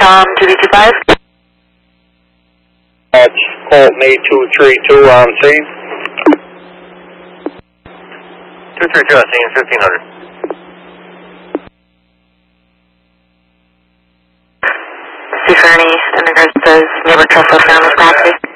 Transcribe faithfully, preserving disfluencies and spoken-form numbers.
Tom two B two five. That's Colt Me two three two on scene. two three two on scene, fifteen hundred. See for any in regards to neighbor trespass around this property.